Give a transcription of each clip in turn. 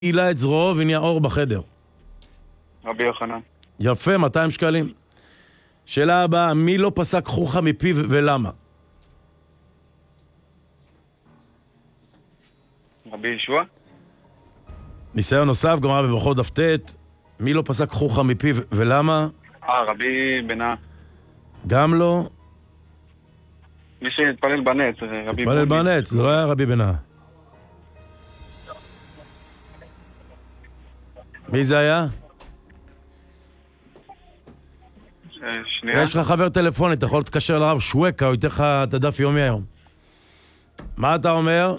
העלה את זרועו ונהיה אור בחדר. רבי יוחנן. יפה, 200 שקלים. שאלה הבאה, מי לא פסק חוכה מפיו ולמה? רבי ישוע. ניסיון נוסף, גמרא בברכות דף ט', מי לא פסק חוכה מפיו ולמה? רבי בנה. גם לא. מי שהתפלל בנץ, רבי התפלל בנץ, זה לא היה רבי בנה. מי זה היה? שנייה. יש לך חבר טלפוני, אתה יכול להתקשר לרב שווקה, הוא ייתן לך את הדף יומי היום. מה אתה אומר?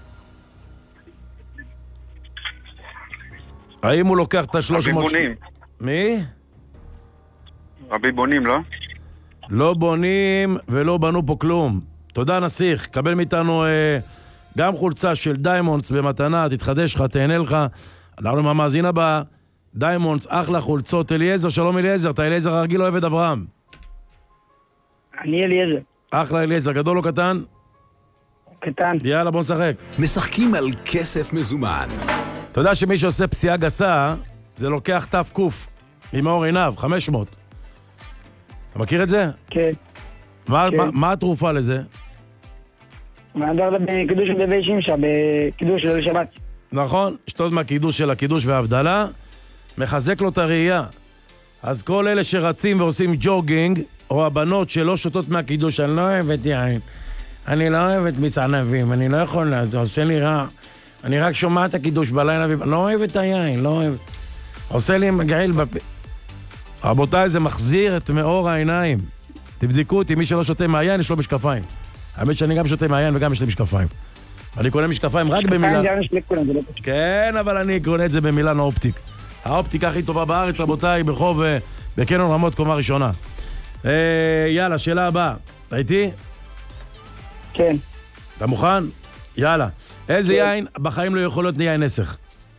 האם הוא לוקח את ה-300... רבי בונים. מי? רבי בונים, לא? לא בונים ולא בנו פה כלום. תודה נסיך, קבל מאיתנו גם חולצה של דיימונדס במתנה, תתחדש לך, תהנה לך. אנחנו מהמאזין הבא, דיימונדס, אחלה חולצות. אליעזר, שלום אליעזר, אתה אליעזר הרגיל או עבד אברהם? אני אליעזר. אחלה אליעזר, גדול או קטן? קטן. יאללה, בוא נשחק. משחקים על כסף מזומן. אתה יודע שמי שעושה פסיעה גסה, זה לוקח תף קוף ממאור עיניו, 500. אתה מכיר את זה? כן. מה התרופה לזה? מעבר בקידוש של דבי שמשה, בקידוש של שבת. נכון, שתות מהקידוש של הקידוש וההבדלה, מחזק לו את הראייה. אז כל אלה שרצים ועושים ג'וגינג, או הבנות שלא שותות מהקידוש, אני לא אוהבת יין, אני לא אוהבת מיץ ענבים, אני לא יכול, זה עושה לי רע. אני רק שומע את הקידוש בלילה, לא אוהב את היין, לא אוהב. עושה לי מגעיל בפה. רבותיי, זה מחזיר את מאור העיניים. תבדקו אותי, מי שלא שותה מהיין, יש לו משקפיים. האמת שאני גם שותה מהיין וגם יש לי משקפיים. אני קונה משקפיים רק במילה... כן, אבל אני קונה את זה במילן האופטיק. האופטיקה הכי טובה בארץ, רבותיי, בחוב, בקניון רמות קומה ראשונה. יאללה, שאלה הבאה. אתה איתי? כן. אתה מוכן? יאללה. איזה יין בחיים לא יכול להיות יין נסך?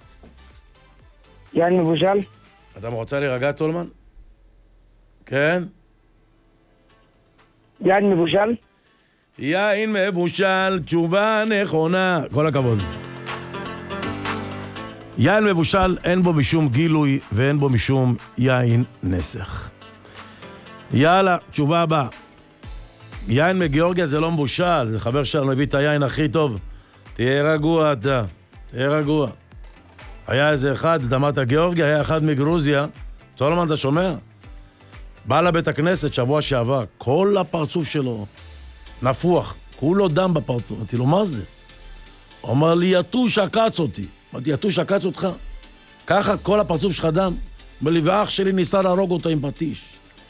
יין מבושל? אתה רוצה להירגע, צולמן? כן? יין מבושל? יין מבושל, תשובה נכונה. כל הכבוד. יין מבושל אין בו משום גילוי ואין בו משום יין נסך. יאללה, תשובה הבאה. יין מגיאורגיה זה לא מבושל, זה חבר שלנו הביא את היין הכי טוב. תהיה רגוע אתה, תהיה רגוע. היה איזה אחד, אתה אמרת גיאורגיה, היה אחד מגרוזיה. צולמן, אתה שומע? בא לבית הכנסת שבוע שעבר, כל הפרצוף שלו נפוח, כולו דם בפרצוף. אמרתי לו, מה זה? הוא אמר לי, יתוש עקץ אותי. אמרתי, יתוש עקץ אותך? ככה כל הפרצוף שלך דם? אמר לי, ואח שלי ניסה להרוג אותו עם פטיש.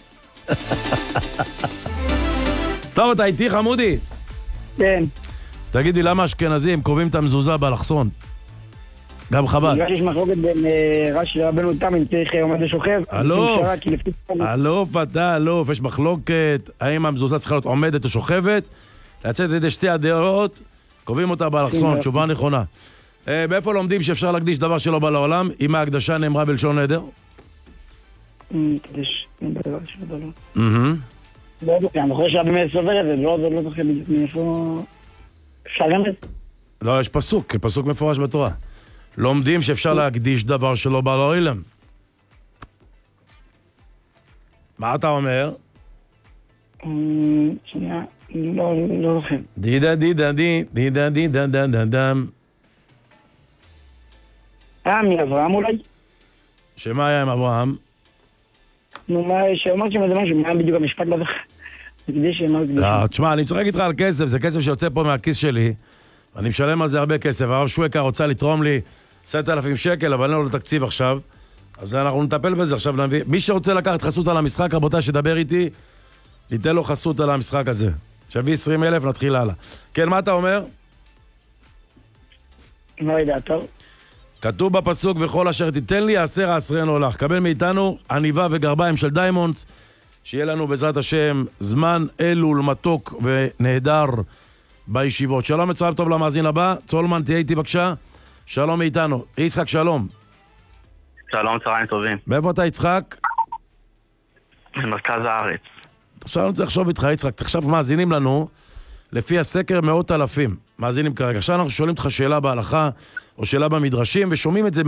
טוב, אתה איתי חמודי? כן. תגידי, למה אשכנזים קובעים את המזוזה באלכסון? גם חב"ד. בגלל שיש מחלוקת בין רש"י לרבנו תם, אם צריך עומד לשוכב. אלוף, אתה אלוף, יש מחלוקת, האם המזוזה צריכה להיות עומדת או שוכבת, לצאת ידי שתי הדעות, קובעים אותה באלכסון, תשובה נכונה. באיפה לומדים שאפשר להקדיש דבר שלא בא לעולם, אם ההקדשה נאמרה בלשון נדר? קדיש, דבר שלא בא לעולם. אני חושב שהבאמת סובר את זה, לא זוכר בדיוק מאיפה... אפשר גם את זה? לא, יש פסוק, פסוק מפורש בתורה. לומדים שאפשר להקדיש דבר שלא בא לעולם. מה אתה אומר? שנייה, לא זוכר. דידה דידה דידה דידה דידה דם. מאברהם אולי? שמה היה עם אברהם? נו, מה, שאומרת שם איזה משהו, מה בדיוק המשפט לא זוכר? תשמע, אני צריך להגיד לך על כסף, זה כסף שיוצא פה מהכיס שלי, אני משלם על זה הרבה כסף, הרב שווקה רוצה לתרום לי 10,000 שקל, אבל אין לו תקציב עכשיו, אז אנחנו נטפל בזה עכשיו, נביא. מי שרוצה לקחת חסות על המשחק, רבותיי, שדבר איתי, ניתן לו חסות על המשחק הזה. שווה 20,000, נתחיל הלאה. כן, מה אתה אומר? לא יודע, טוב. כתוב בפסוק, וכל אשר תיתן לי, יעשר אעשרנו לך. קבל מאיתנו עניבה וגרביים של דיימונדס, שיהיה לנו בעזרת השם זמן אלול מתוק ונהדר בישיבות. שלום וצהריים טוב למאזין הבא. צולמן, תהיה איתי בבקשה. שלום מאיתנו. יצחק, שלום. שלום, צהריים טובים. מאיפה אתה, יצחק? במרכז הארץ. עכשיו אני צריך לחשוב איתך, יצחק. עכשיו מאזינים לנו לפי הסקר מאות אלפים מאזינים כרגע. עכשיו אנחנו שואלים אותך שאלה בהלכה, או שאלה במדרשים, ושומעים את זה